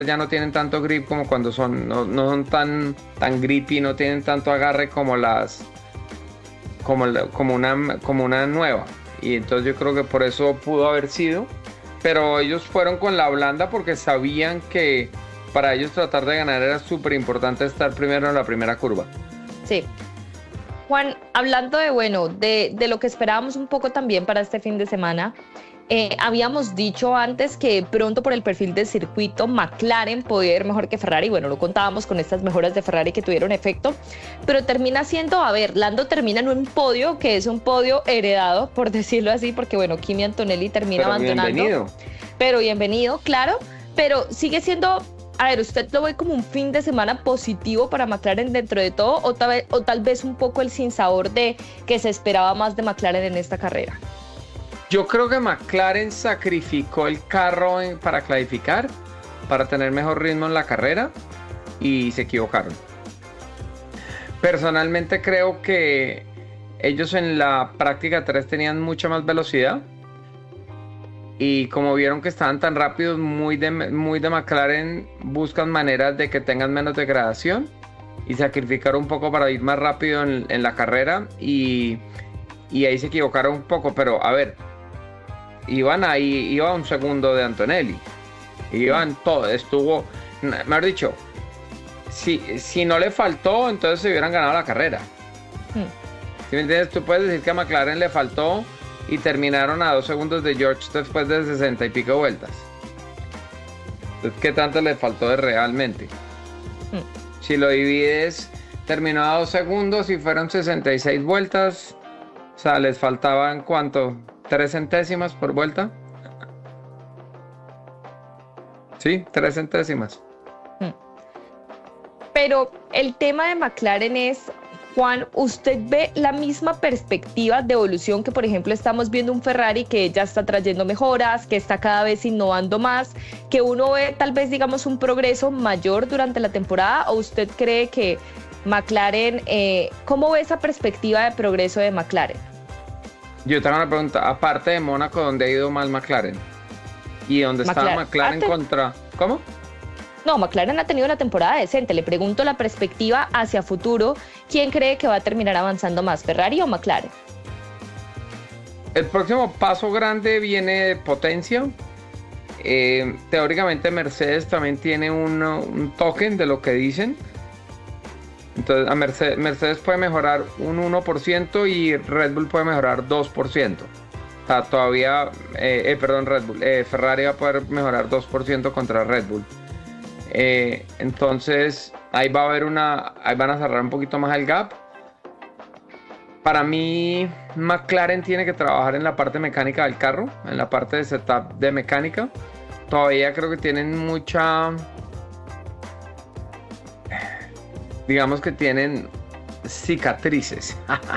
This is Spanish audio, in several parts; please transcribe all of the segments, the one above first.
ya no tienen tanto grip como cuando son, no son tan grippy, no tienen tanto agarre como como una nueva. Y entonces yo creo que por eso pudo haber sido. Pero ellos fueron con la blanda porque sabían que para ellos tratar de ganar era súper importante estar primero en la primera curva. Sí. Juan, hablando de lo que esperábamos un poco también para este fin de semana, habíamos dicho antes que pronto por el perfil del circuito McLaren podía ir mejor que Ferrari. Bueno, lo contábamos con estas mejoras de Ferrari que tuvieron efecto, pero termina siendo, Lando termina en un podio que es un podio heredado, por decirlo así, porque bueno, Kimi Antonelli termina abandonando. Bienvenido. Pero bienvenido, claro, pero sigue siendo... ¿usted lo ve como un fin de semana positivo para McLaren dentro de todo o tal vez un poco el sinsabor de que se esperaba más de McLaren en esta carrera? Yo creo que McLaren sacrificó el carro para clasificar, para tener mejor ritmo en la carrera y se equivocaron. Personalmente creo que ellos en la práctica 3 tenían mucha más velocidad. Y como vieron que estaban tan rápidos, muy de McLaren, buscan maneras de que tengan menos degradación y sacrificar un poco para ir más rápido en la carrera. Y ahí se equivocaron un poco, pero a ver, iba un segundo de Antonelli. Iban todo, estuvo, mejor dicho, si no le faltó, entonces se hubieran ganado la carrera. ¿Sí me entiendes? Tú puedes decir que a McLaren le faltó y terminaron a 2 segundos de George después de 60 y pico vueltas. Entonces, ¿qué tanto le faltó realmente? Si lo divides, terminó a 2 segundos y fueron 66 vueltas. O sea, les faltaban ¿cuánto? 3 centésimas por vuelta. Sí, 3 centésimas. Pero el tema de McLaren es... Juan, ¿usted ve la misma perspectiva de evolución que, por ejemplo, estamos viendo un Ferrari que ya está trayendo mejoras, que está cada vez innovando más, que uno ve tal vez, digamos, un progreso mayor durante la temporada? ¿O usted cree que McLaren, cómo ve esa perspectiva de progreso de McLaren? Yo tengo una pregunta, aparte de Mónaco, ¿dónde ha ido mal McLaren? ¿Y dónde está McLaren contra...? ¿Cómo? No, McLaren ha tenido una temporada decente. Le pregunto la perspectiva hacia futuro. ¿Quién cree que va a terminar avanzando más, Ferrari o McLaren? El próximo paso grande viene de potencia. Teóricamente Mercedes también tiene un token de lo que dicen. Entonces a Mercedes puede mejorar un 1% y Red Bull puede mejorar 2%. O sea, todavía, Red Bull, Ferrari va a poder mejorar 2% contra Red Bull. Entonces ahí van a cerrar un poquito más el gap. Para mí McLaren tiene que trabajar en la parte mecánica del carro, en la parte de setup de mecánica. Todavía creo que tienen digamos que tienen cicatrices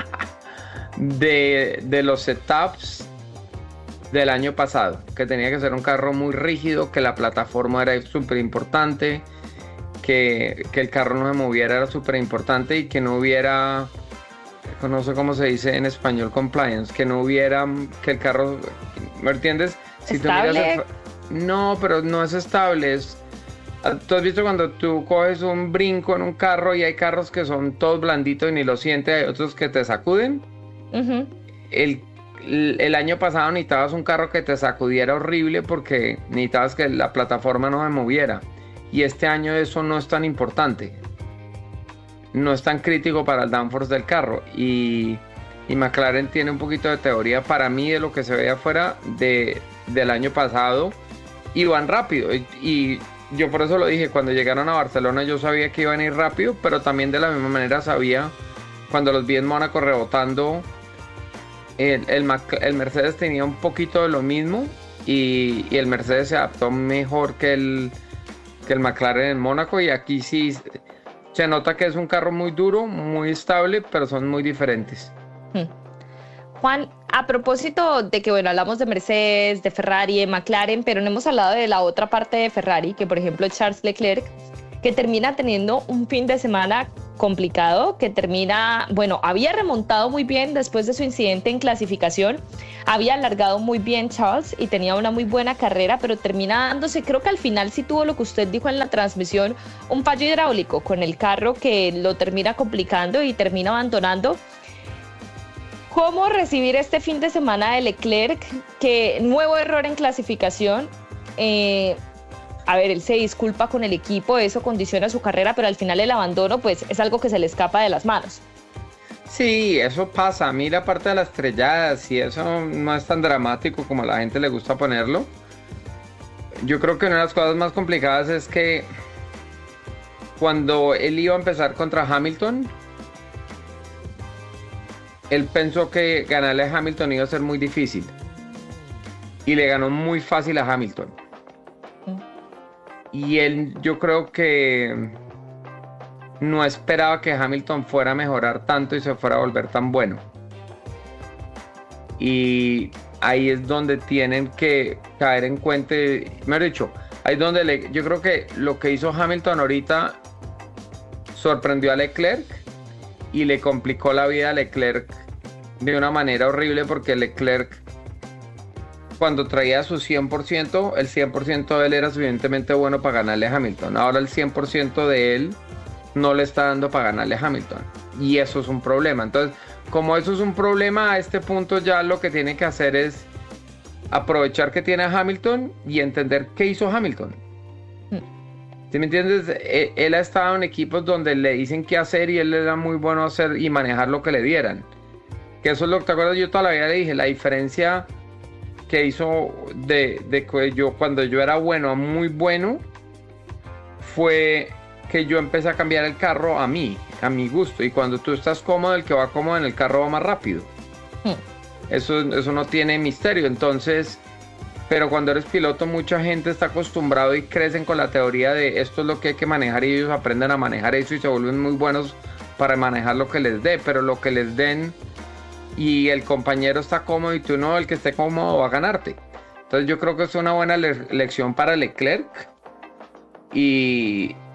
de los setups del año pasado, que tenía que ser un carro muy rígido, que la plataforma era súper importante, que el carro no se moviera era súper importante y que no hubiera, no sé cómo se dice en español, compliance, que no hubiera, que el carro, ¿me entiendes? Si ¿Estable? No, pero no es estable. ¿Tú has visto cuando tú coges un brinco en un carro y hay carros que son todos blanditos y ni lo sientes, hay otros que te sacuden? Uh-huh. El año pasado necesitabas un carro que te sacudiera horrible porque necesitabas que la plataforma no se moviera. Y este año eso no es tan importante. No es tan crítico para el downforce del carro. Y McLaren tiene un poquito de teoría para mí de lo que se veía afuera del año pasado. Y van rápido. Y yo por eso lo dije, cuando llegaron a Barcelona yo sabía que iban a ir rápido, pero también de la misma manera sabía, cuando los vi en Mónaco rebotando, el Mercedes tenía un poquito de lo mismo y el Mercedes se adaptó mejor que el McLaren en Mónaco, y aquí sí se nota que es un carro muy duro, muy estable, pero son muy diferentes. Juan, a propósito de que, hablamos de Mercedes, de Ferrari, de McLaren, pero no hemos hablado de la otra parte de Ferrari, que por ejemplo Charles Leclerc, que termina teniendo un fin de semana complicado, que termina, bueno, había remontado muy bien después de su incidente en clasificación, había alargado muy bien Charles y tenía una muy buena carrera, pero termina dándose, creo que al final sí tuvo lo que usted dijo en la transmisión, un fallo hidráulico con el carro que lo termina complicando y termina abandonando. ¿Cómo recibir este fin de semana de Leclerc? Que nuevo error en clasificación. A ver, él se disculpa con el equipo, eso condiciona su carrera, pero al final el abandono pues es algo que se le escapa de las manos. Sí, eso pasa. A mí la parte de las estrelladas y eso no es tan dramático como a la gente le gusta ponerlo. Yo creo que una de las cosas más complicadas es que cuando él iba a empezar contra Hamilton, él pensó que ganarle a Hamilton iba a ser muy difícil. Y le ganó muy fácil a Hamilton. Y él, yo creo que no esperaba que Hamilton fuera a mejorar tanto y se fuera a volver tan bueno. Y ahí es donde tienen que caer en cuenta, mejor dicho, ahí es donde yo creo que lo que hizo Hamilton ahorita sorprendió a Leclerc y le complicó la vida a Leclerc de una manera horrible, porque Leclerc, cuando traía su 100%, el 100% de él era suficientemente bueno para ganarle a Hamilton. Ahora el 100% de él no le está dando para ganarle a Hamilton. Y eso es un problema. Entonces, como eso es un problema, a este punto ya lo que tiene que hacer es aprovechar que tiene a Hamilton y entender qué hizo Hamilton. ¿Sí me entiendes? Él ha estado en equipos donde le dicen qué hacer y él era muy bueno a hacer y manejar lo que le dieran. Que eso es lo que te acuerdas, yo toda la vida le dije, la diferencia que hizo de que yo cuando yo era bueno a muy bueno fue que yo empecé a cambiar el carro a mi gusto, y cuando tú estás cómodo, el que va cómodo en el carro va más rápido. Eso no tiene misterio. Entonces, pero cuando eres piloto, mucha gente está acostumbrado y crecen con la teoría de esto es lo que hay que manejar, y ellos aprenden a manejar eso y se vuelven muy buenos para manejar lo que les dé, pero lo que les den y el compañero está cómodo y tú no, el que esté cómodo va a ganarte. Entonces yo creo que es una buena lección para Leclerc, y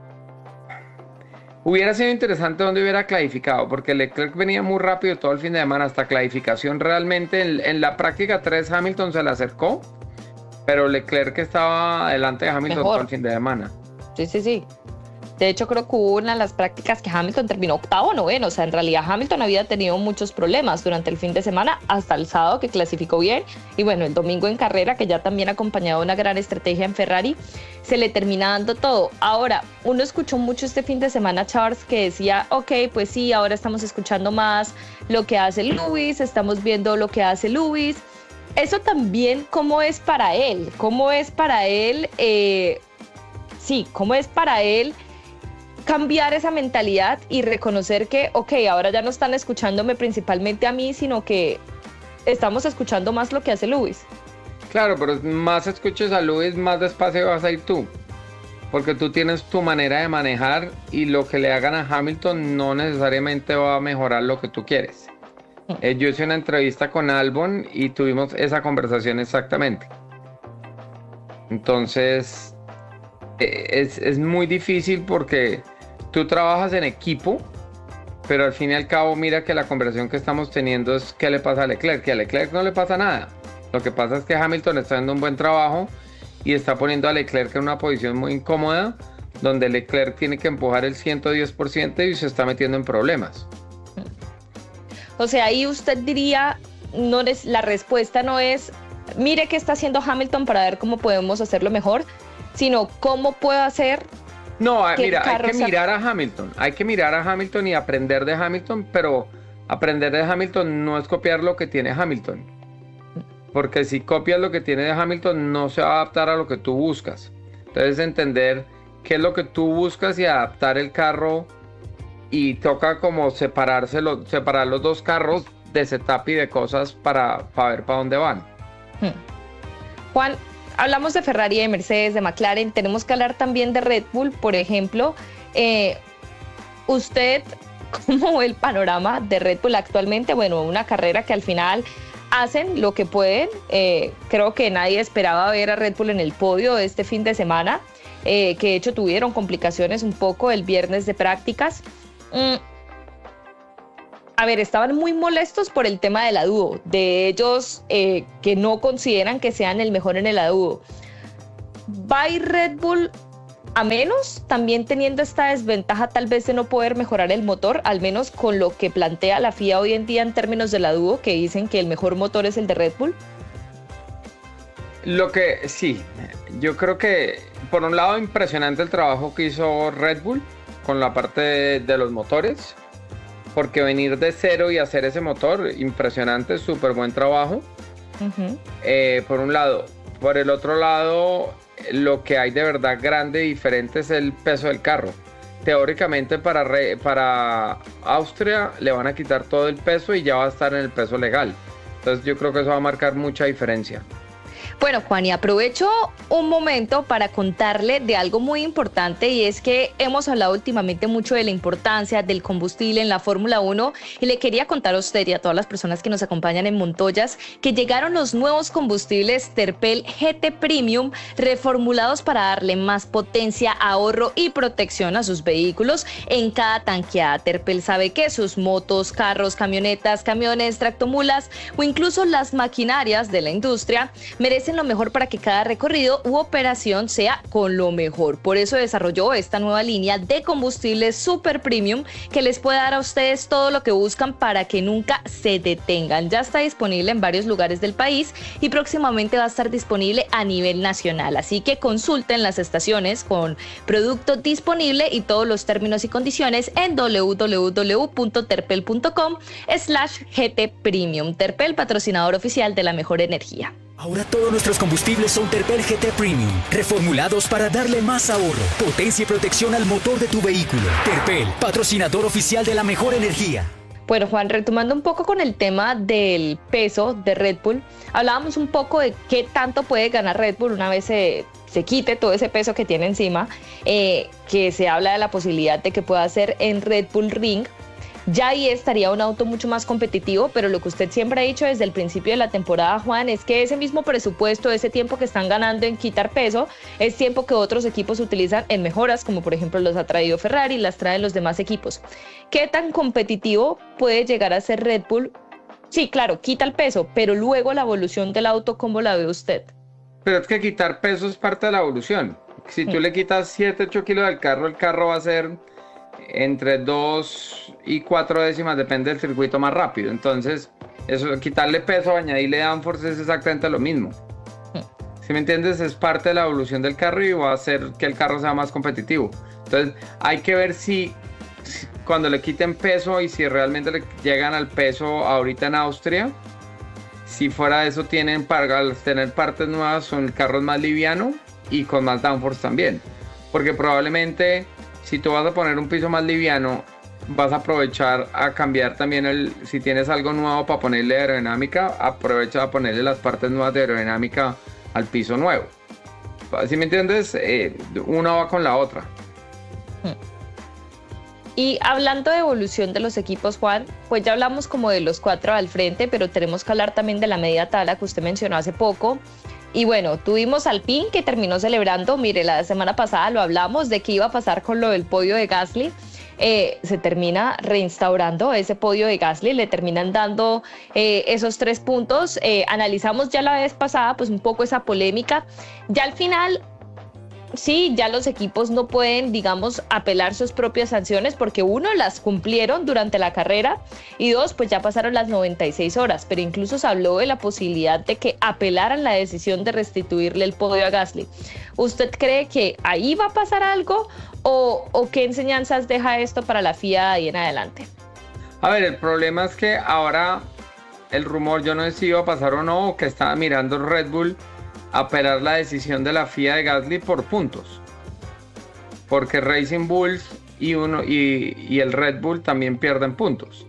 hubiera sido interesante donde hubiera clasificado, porque Leclerc venía muy rápido todo el fin de semana hasta clasificación. Realmente en la práctica 3 Hamilton se le acercó, pero Leclerc estaba adelante de Hamilton todo el fin de semana. Sí. De hecho, creo que hubo una de las prácticas que Hamilton terminó octavo o noveno. O sea, en realidad Hamilton había tenido muchos problemas durante el fin de semana, hasta el sábado que clasificó bien. Y bueno, el domingo en carrera, que ya también acompañado de una gran estrategia en Ferrari, se le termina dando todo. Ahora, uno escuchó mucho este fin de semana, Charles, que decía, ok, pues sí, ahora estamos escuchando más lo que hace Lewis, estamos viendo lo que hace Lewis. Eso también, ¿cómo es para él? ¿Cómo es para él? ¿Cómo es para él cambiar esa mentalidad y reconocer que, ok, ahora ya no están escuchándome principalmente a mí, sino que estamos escuchando más lo que hace Lewis? Claro, pero más escuches a Lewis, más despacio vas a ir tú, porque tú tienes tu manera de manejar y lo que le hagan a Hamilton no necesariamente va a mejorar lo que tú quieres. Yo hice una entrevista con Albon y tuvimos esa conversación exactamente. Entonces es muy difícil porque tú trabajas en equipo, pero al fin y al cabo mira que la conversación que estamos teniendo es qué le pasa a Leclerc, que a Leclerc no le pasa nada. Lo que pasa es que Hamilton está haciendo un buen trabajo y está poniendo a Leclerc en una posición muy incómoda, donde Leclerc tiene que empujar el 110% y se está metiendo en problemas. O sea, ahí usted diría, la respuesta no es mire qué está haciendo Hamilton para ver cómo podemos hacerlo mejor, sino cómo puedo hacer. No, mira, hay que mirar a Hamilton. Hay que mirar a Hamilton y aprender de Hamilton, pero aprender de Hamilton no es copiar lo que tiene Hamilton. Porque si copias lo que tiene de Hamilton, no se va a adaptar a lo que tú buscas. Entonces, entender qué es lo que tú buscas y adaptar el carro. Y toca como separar los dos carros de setup y de cosas para ver para dónde van. Juan, hablamos de Ferrari, de Mercedes, de McLaren. Tenemos que hablar también de Red Bull, por ejemplo. ¿Usted cómo ve el panorama de Red Bull actualmente? Bueno, una carrera que al final hacen lo que pueden. Creo que nadie esperaba ver a Red Bull en el podio de este fin de semana, que de hecho tuvieron complicaciones un poco el viernes de prácticas. Mm, A ver, estaban muy molestos por el tema del adubo, de ellos que no consideran que sean el mejor en el adubo. ¿Va a ir Red Bull a menos, también teniendo esta desventaja tal vez de no poder mejorar el motor, al menos con lo que plantea la FIA hoy en día en términos del adubo, que dicen que el mejor motor es el de Red Bull? Lo que sí, yo creo que por un lado impresionante el trabajo que hizo Red Bull con la parte de los motores, porque venir de cero y hacer ese motor, impresionante, súper buen trabajo. Por un lado. Por el otro lado, lo que hay de verdad grande y diferente es el peso del carro. Teóricamente para Austria le van a quitar todo el peso y ya va a estar en el peso legal. Entonces yo creo que eso va a marcar mucha diferencia. Bueno, Juan, y aprovecho un momento para contarle de algo muy importante, y es que hemos hablado últimamente mucho de la importancia del combustible en la Fórmula 1, y le quería contar a usted y a todas las personas que nos acompañan en Montoyas que llegaron los nuevos combustibles Terpel GT Premium reformulados para darle más potencia, ahorro y protección a sus vehículos en cada tanqueada. Terpel sabe que sus motos, carros, camionetas, camiones, tractomulas o incluso las maquinarias de la industria merecen lo mejor para que cada recorrido u operación sea con lo mejor. Por eso desarrolló esta nueva línea de combustibles super premium que les puede dar a ustedes todo lo que buscan para que nunca se detengan. Ya está disponible en varios lugares del país y próximamente va a estar disponible a nivel nacional. Así que consulten las estaciones con producto disponible y todos los términos y condiciones en www.terpel.com/GT Premium. Terpel, patrocinador oficial de la mejor energía. Ahora todos nuestros combustibles son Terpel GT Premium, reformulados para darle más ahorro, potencia y protección al motor de tu vehículo. Terpel, patrocinador oficial de la mejor energía. Bueno, Juan, retomando un poco con el tema del peso de Red Bull, hablábamos un poco de qué tanto puede ganar Red Bull una vez se quite todo ese peso que tiene encima, que se habla de la posibilidad de que pueda ser en Red Bull Ring. Ya ahí estaría un auto mucho más competitivo, pero lo que usted siempre ha dicho desde el principio de la temporada, Juan, es que ese mismo presupuesto, ese tiempo que están ganando en quitar peso, es tiempo que otros equipos utilizan en mejoras, como por ejemplo los ha traído Ferrari, las traen los demás equipos. ¿Qué tan competitivo puede llegar a ser Red Bull? Sí, claro, quita el peso, pero luego la evolución del auto, ¿cómo la ve usted? Pero es que quitar peso es parte de la evolución. Si tú le quitas 7, 8 kilos del carro, el carro va a ser entre 2 y 4 décimas, depende del circuito, más rápido. Entonces, eso, quitarle peso, añadirle downforce es exactamente lo mismo. ¿Sí me entiendes? Es parte de la evolución del carro y va a hacer que el carro sea más competitivo. Entonces, hay que ver si cuando le quiten peso y si realmente le llegan al peso ahorita en Austria, si fuera eso tienen, al tener partes nuevas, son carros más livianos y con más downforce también. Porque probablemente si tú vas a poner un piso más liviano, vas a aprovechar a cambiar también si tienes algo nuevo para ponerle aerodinámica, aprovecha a ponerle las partes nuevas de aerodinámica al piso nuevo. ¿Sí me entiendes? Una va con la otra. Y hablando de evolución de los equipos, Juan, pues ya hablamos como de los 4 al frente, pero tenemos que hablar también de la media tabla que usted mencionó hace poco. Y bueno, tuvimos Alpine que terminó celebrando, mire, la semana pasada lo hablamos de qué iba a pasar con lo del podio de Gasly. Se termina reinstaurando ese podio de Gasly, le terminan dando esos 3 puntos. Analizamos ya la vez pasada pues un poco esa polémica. Ya al final, sí, ya los equipos no pueden, digamos, apelar sus propias sanciones porque uno, las cumplieron durante la carrera y dos, pues ya pasaron las 96 horas, pero incluso se habló de la posibilidad de que apelaran la decisión de restituirle el podio a Gasly. ¿Usted cree que ahí va a pasar algo o qué enseñanzas deja esto para la FIA de ahí en adelante? A ver, el problema es que ahora el rumor, yo no sé si iba a pasar o no, que estaba mirando Red Bull apelar la decisión de la FIA de Gasly por puntos, porque Racing Bulls y el Red Bull también pierden puntos.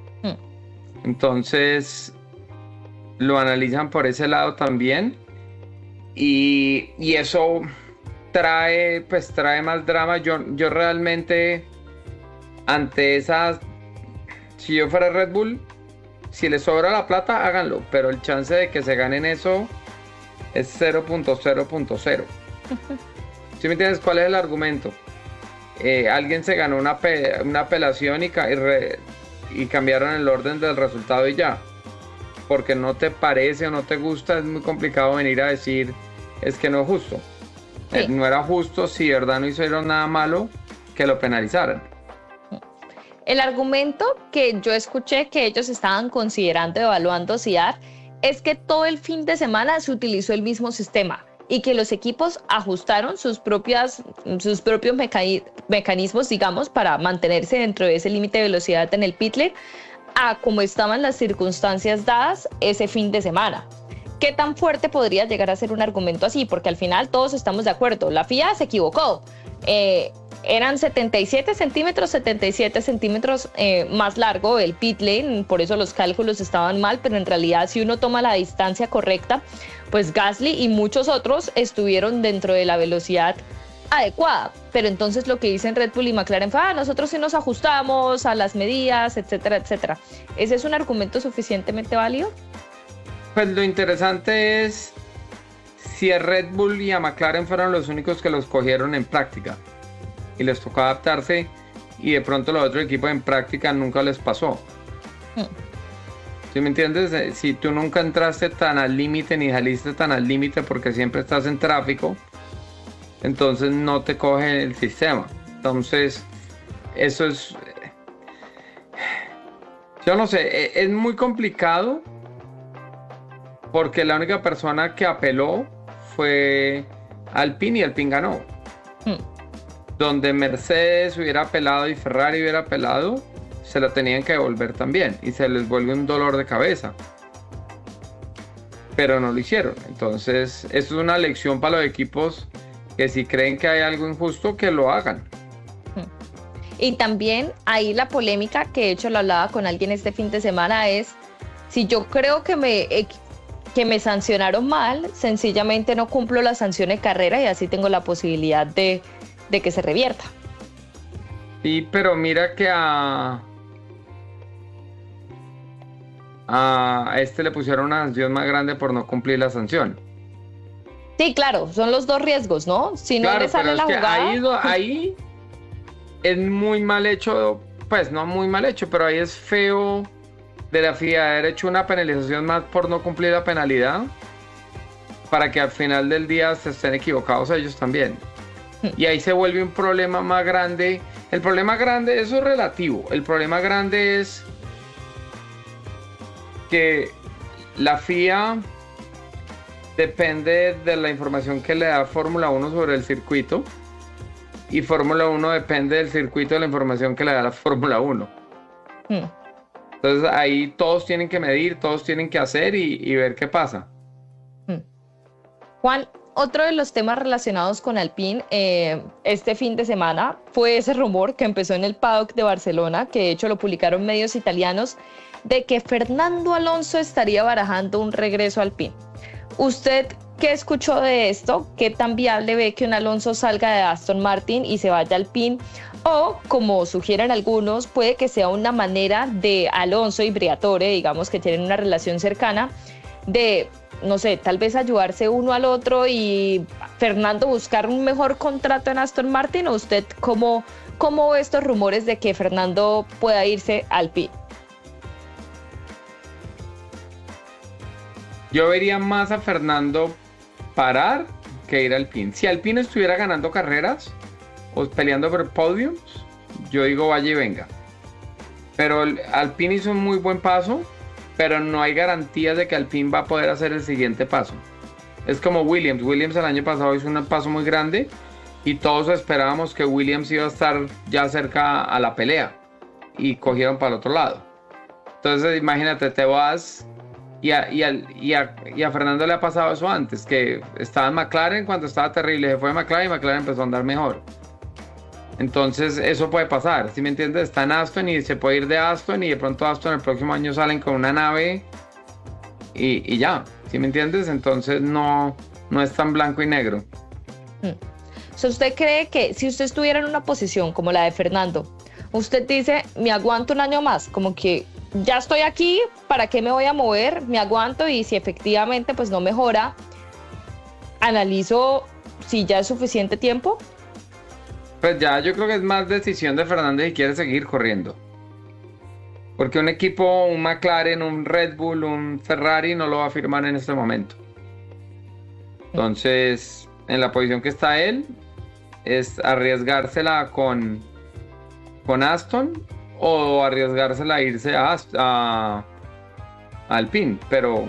Entonces lo analizan por ese lado también y eso trae más drama. Yo realmente ante esas, si yo fuera Red Bull, si les sobra la plata háganlo, pero el chance de que se ganen eso es 0.0.0. ¿Sí me entiendes cuál es el argumento? alguien se ganó una apelación y cambiaron el orden del resultado y ya. Porque no te parece o no te gusta, es muy complicado venir a decir es que no es justo. Sí. No era justo, si de verdad no hicieron nada malo, que lo penalizaran. El argumento que yo escuché que ellos estaban considerando, evaluando CIAR, es que todo el fin de semana se utilizó el mismo sistema y que los equipos ajustaron sus propios mecanismos, digamos, para mantenerse dentro de ese límite de velocidad en el pit lane a como estaban las circunstancias dadas ese fin de semana. ¿Qué tan fuerte podría llegar a ser un argumento así? Porque al final todos estamos de acuerdo, la FIA se equivocó. Eran 77 centímetros más largo el pit lane, por eso los cálculos estaban mal, pero en realidad si uno toma la distancia correcta, pues Gasly y muchos otros estuvieron dentro de la velocidad adecuada. Pero entonces lo que dicen Red Bull y McLaren fue, nosotros sí nos ajustamos a las medidas, etcétera, etcétera. ¿Ese es un argumento suficientemente válido? Pues lo interesante es si a Red Bull y a McLaren fueron los únicos que los cogieron en práctica y les tocó adaptarse y de pronto los otros equipos en práctica nunca les pasó. ¿Sí me entiendes? Si tú nunca entraste tan al límite ni saliste tan al límite porque siempre estás en tráfico, entonces no te coge el sistema. Entonces eso es, yo no sé, es muy complicado porque la única persona que apeló fue Alpine y Alpine ganó. Donde Mercedes hubiera apelado y Ferrari hubiera apelado, se la tenían que devolver también y se les vuelve un dolor de cabeza. Pero no lo hicieron. Entonces, esto es una lección para los equipos que si creen que hay algo injusto, que lo hagan. Y también ahí la polémica, que de hecho lo hablaba con alguien este fin de semana, es si yo creo que me sancionaron mal, sencillamente no cumplo la sanción de carrera y así tengo la posibilidad de que se revierta. Sí, pero mira que a este le pusieron una sanción más grande por no cumplir la sanción. Sí, claro, son los dos riesgos, ¿no? Si no le sale la jugada. Ahí es muy mal hecho, pues no muy mal hecho, pero ahí es feo de la FIA haber hecho una penalización más por no cumplir la penalidad para que al final del día se estén equivocados ellos también. Y ahí se vuelve un problema más grande. El problema grande, eso es relativo. El problema grande es que la FIA depende de la información que le da Fórmula 1 sobre el circuito y Fórmula 1 depende del circuito de la información que le da la Fórmula 1. Entonces ahí todos tienen que medir, todos tienen que hacer y ver qué pasa. Juan, otro de los temas relacionados con Alpine este fin de semana fue ese rumor que empezó en el paddock de Barcelona, que de hecho lo publicaron medios italianos, de que Fernando Alonso estaría barajando un regreso a Alpine. ¿Usted qué escuchó de esto? ¿Qué tan viable ve que un Alonso salga de Aston Martin y se vaya a Alpine? O, como sugieren algunos, puede que sea una manera de Alonso y Briatore, digamos que tienen una relación cercana, de, no sé, tal vez ayudarse uno al otro y Fernando buscar un mejor contrato en Aston Martin. ¿O usted cómo ve estos rumores de que Fernando pueda irse al Alpine? Yo vería más a Fernando parar que ir al Alpine. Si Alpine estuviera ganando carreras o peleando por podiums, yo digo vaya y venga. Pero Alpine hizo un muy buen paso, pero no hay garantías de que Alpine va a poder hacer el siguiente paso. Es como Williams. Williams el año pasado hizo un paso muy grande y todos esperábamos que Williams iba a estar ya cerca a la pelea y cogieron para el otro lado. Entonces imagínate, te vas y a Fernando le ha pasado eso antes, que estaba en McLaren cuando estaba terrible, se fue a McLaren y McLaren empezó a andar mejor. Entonces eso puede pasar, ¿sí me entiendes? Está en Aston y se puede ir de Aston y de pronto Aston el próximo año salen con una nave y ya, ¿sí me entiendes? Entonces no es tan blanco y negro. ¿Usted cree que si usted estuviera en una posición como la de Fernando, usted dice, me aguanto un año más, como que ya estoy aquí, ¿para qué me voy a mover? Me aguanto y si efectivamente pues no mejora, analizo si ya es suficiente tiempo? Pues ya yo creo que es más decisión de Fernández si quiere seguir corriendo. Porque un equipo, un McLaren, un Red Bull, un Ferrari no lo va a firmar en este momento. Entonces, en la posición que está él, es arriesgársela con Aston o arriesgársela a irse a Alpine. Pero,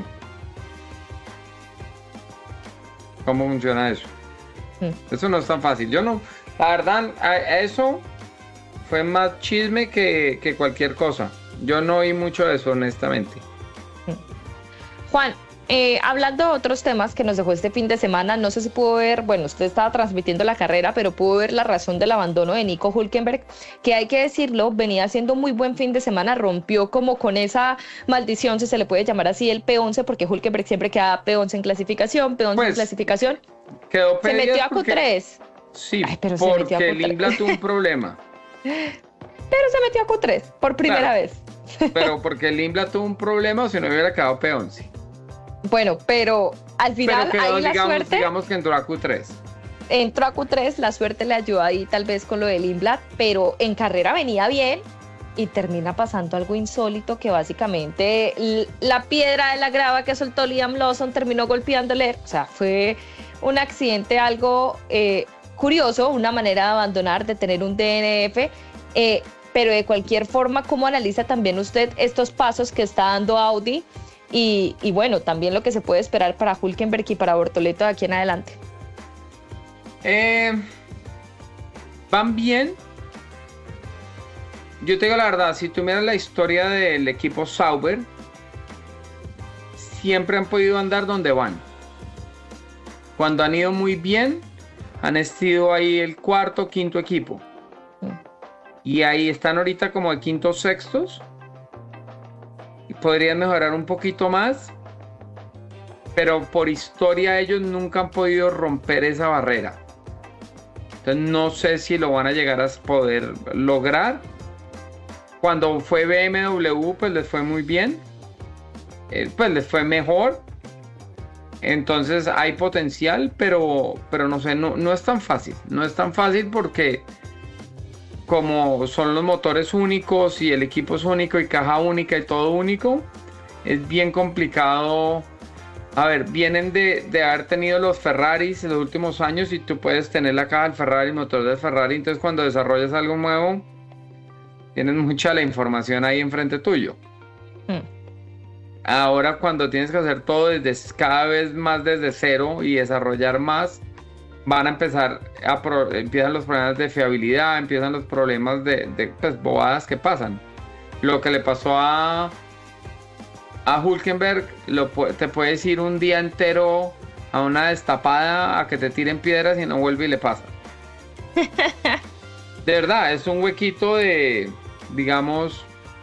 ¿cómo funciona eso? Eso no es tan fácil. Yo no, la verdad, eso fue más chisme que cualquier cosa. Yo no oí mucho de eso, honestamente. Juan, hablando de otros temas que nos dejó este fin de semana, no sé si pudo ver, bueno, usted estaba transmitiendo la carrera, pero pudo ver la razón del abandono de Nico Hülkenberg, que hay que decirlo, venía haciendo muy buen fin de semana, rompió como con esa maldición, si se le puede llamar así, el P11, porque Hülkenberg siempre queda P11 en clasificación, P11 en clasificación. Quedó se metió a Q3. Sí, pero porque el Imbla tuvo un problema. Pero se metió a Q3 por primera vez. Pero porque el Imbla tuvo un problema o si no hubiera quedado P11. Bueno, pero al final pero quedó, ahí la suerte... Digamos que entró a Q3. Entró a Q3, la suerte le ayudó ahí tal vez con lo del Imbla, pero en carrera venía bien y termina pasando algo insólito que básicamente la piedra de la grava que soltó Liam Lawson terminó golpeándole. O sea, fue un accidente algo curioso, una manera de abandonar, de tener un DNF, pero de cualquier forma, ¿cómo analiza también usted estos pasos que está dando Audi? Y bueno, también lo que se puede esperar para Hülkenberg y para Bortoleto de aquí en adelante. Van bien. Yo te digo la verdad, si tú miras la historia del equipo Sauber, siempre han podido andar donde van. Cuando han ido muy bien, han sido ahí el cuarto, quinto equipo. Y ahí están ahorita como de quintos, sextos. Y podrían mejorar un poquito más. Pero por historia ellos nunca han podido romper esa barrera. Entonces no sé si lo van a llegar a poder lograr. Cuando fue BMW pues les fue muy bien. Pues les fue mejor. Entonces hay potencial, pero no sé, no es tan fácil. No es tan fácil porque como son los motores únicos y el equipo es único y caja única y todo único, es bien complicado. A ver, vienen de haber tenido los Ferraris en los últimos años y tú puedes tener la caja del Ferrari, el motor del Ferrari, entonces cuando desarrollas algo nuevo, tienes mucha la información ahí enfrente tuyo. Ahora cuando tienes que hacer todo cada vez más desde cero y desarrollar más, van a empezar empiezan los problemas de fiabilidad, empiezan los problemas de pues, bobadas que pasan. Lo que le pasó a Hülkenberg te puedes ir un día entero a una destapada a que te tiren piedras y no vuelve y le pasa. De verdad, es un huequito de, digamos,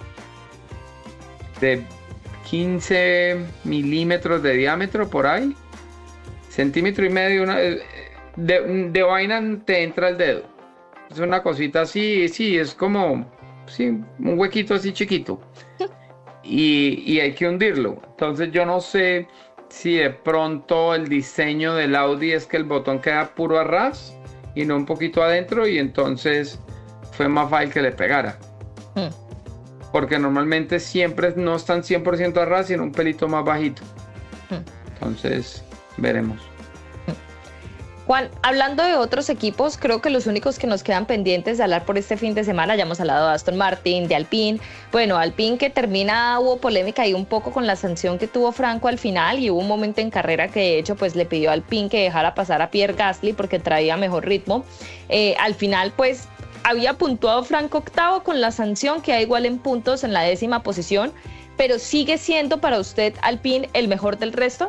de 15 milímetros de diámetro por ahí, centímetro y medio, de vaina te entra el dedo. Es una cosita así, sí, es como un huequito así chiquito. Y hay que hundirlo. Entonces yo no sé si de pronto el diseño del Audi es que el botón queda puro a ras y no un poquito adentro, y entonces fue más fácil que le pegara. Porque normalmente siempre no están 100% a ras, sino un pelito más bajito. Entonces veremos. Juan, hablando de otros equipos, creo que los únicos que nos quedan pendientes de hablar por este fin de semana, ya hemos hablado de Aston Martin, de Alpine. Bueno, Alpine que hubo polémica ahí un poco con la sanción que tuvo Franco al final, y hubo un momento en carrera que de hecho pues le pidió a Alpine que dejara pasar a Pierre Gasly porque traía mejor ritmo. Al final pues había puntuado Franco octavo con la sanción, que da igual en puntos en la 10ª posición, pero ¿sigue siendo para usted Alpine el mejor del resto?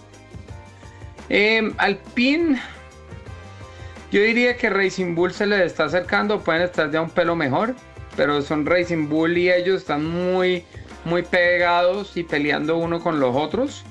Alpine... Yo diría que Racing Bull se les está acercando, pueden estar ya un pelo mejor, pero son Racing Bull y ellos están muy, muy pegados y peleando uno con los otros.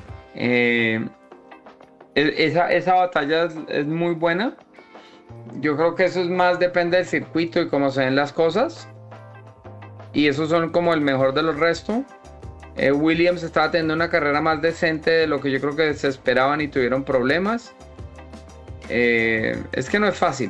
Esa batalla es muy buena. Yo creo que eso es más depende del circuito y cómo se ven las cosas. Y esos son como el mejor de los restos. Williams estaba teniendo una carrera más decente de lo que yo creo que se esperaban y tuvieron problemas. Es que no es fácil.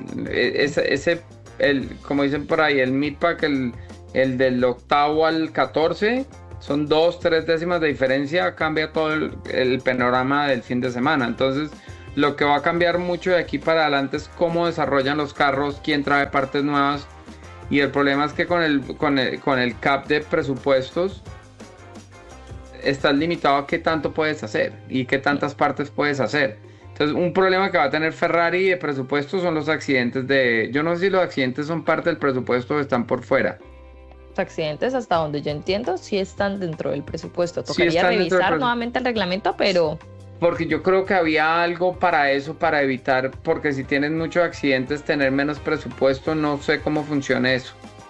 Como dicen por ahí, el midpack, el del octavo al 14, son 2-3 décimas de diferencia, cambia todo el panorama del fin de semana. Entonces, lo que va a cambiar mucho de aquí para adelante es cómo desarrollan los carros, quién trae partes nuevas. Y el problema es que con el cap de presupuestos estás limitado a qué tanto puedes hacer y qué tantas partes puedes hacer. Entonces, un problema que va a tener Ferrari de presupuesto son los accidentes yo no sé si los accidentes son parte del presupuesto o están por fuera. Los accidentes, hasta donde yo entiendo, sí están dentro del presupuesto. Tocaría revisar nuevamente el reglamento, pero... Porque yo creo que había algo para eso, para evitar, porque si tienes muchos accidentes, tener menos presupuesto, no sé cómo funciona eso.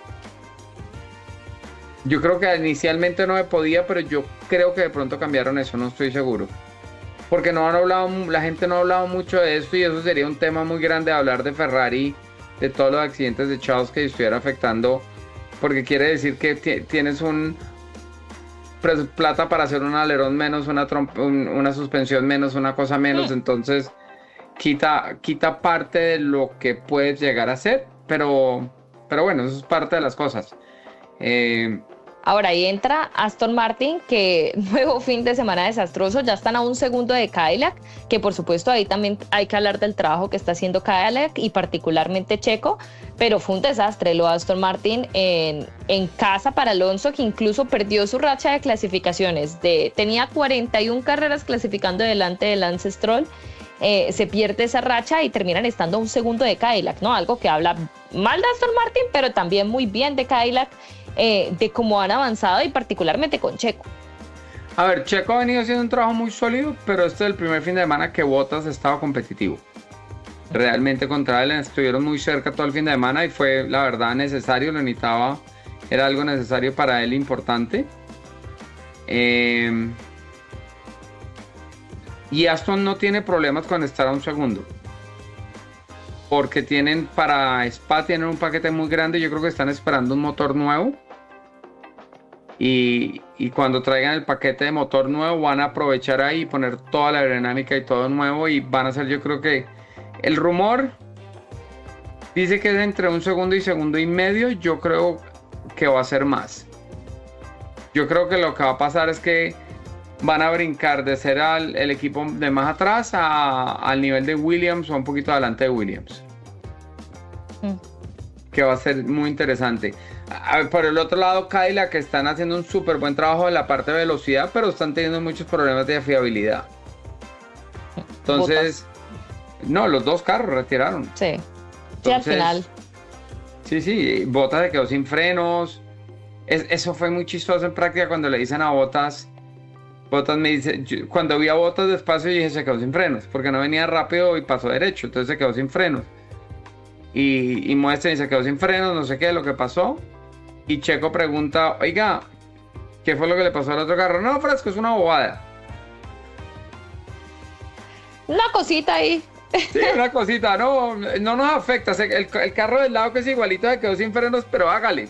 Yo creo que inicialmente no me podía, pero yo creo que de pronto cambiaron eso, no estoy seguro. Porque la gente no ha hablado mucho de esto y eso sería un tema muy grande hablar de Ferrari, de todos los accidentes de Charles que estuviera afectando, porque quiere decir que tienes plata para hacer un alerón menos, una suspensión menos, una cosa menos, entonces quita parte de lo que puedes llegar a hacer, pero bueno, eso es parte de las cosas. Ahora ahí entra Aston Martin, que nuevo fin de semana desastroso, ya están a un segundo de Cadillac, que por supuesto ahí también hay que hablar del trabajo que está haciendo Cadillac y particularmente Checo, pero fue un desastre lo de Aston Martin en casa para Alonso, que incluso perdió su racha de clasificaciones, tenía 41 carreras clasificando delante de Lance Stroll, se pierde esa racha y terminan estando a un segundo de Cadillac, ¿no? Algo que habla mal de Aston Martin, pero también muy bien de Cadillac, de cómo han avanzado y particularmente con Checo. A ver, Checo ha venido haciendo un trabajo muy sólido, pero este es el primer fin de semana que Bottas estaba competitivo. Realmente contra él estuvieron muy cerca todo el fin de semana y fue la verdad necesario, lo necesitaba, era algo necesario para él, importante. Y Aston no tiene problemas con estar a un segundo, porque para Spa tienen un paquete muy grande. Yo creo que están esperando un motor nuevo y cuando traigan el paquete de motor nuevo van a aprovechar ahí y poner toda la aerodinámica y todo nuevo, y van a hacer, yo creo que el rumor dice que es entre un segundo y segundo y medio. Yo creo que va a ser más. Yo creo que lo que va a pasar es que van a brincar de ser el equipo de más atrás al nivel de Williams o un poquito adelante de Williams. Que va a ser muy interesante. Por el otro lado, Cadillac, que están haciendo un súper buen trabajo en la parte de velocidad, pero están teniendo muchos problemas de fiabilidad. Entonces, no, los dos carros retiraron. Sí, sí, al final. Sí, Bottas se quedó sin frenos. Eso fue muy chistoso en práctica cuando le dicen a Bottas me dice, cuando vi a Bottas despacio dije se quedó sin frenos, porque no venía rápido y pasó derecho, entonces se quedó sin frenos. Y muestra y se quedó sin frenos, no sé qué, lo que pasó. Y Checo pregunta, oiga, ¿qué fue lo que le pasó al otro carro? No, Frasco, es una bobada. Una cosita ahí. Sí, una cosita, no nos afecta. El carro del lado que es igualito se quedó sin frenos, pero hágale.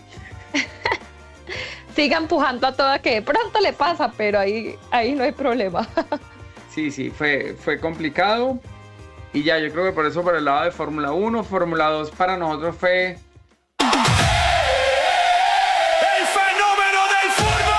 Siga empujando a toda, que de pronto le pasa, pero ahí no hay problema. Sí, fue complicado. Y ya, yo creo que por eso, por el lado de Fórmula 1, Fórmula 2 para nosotros fue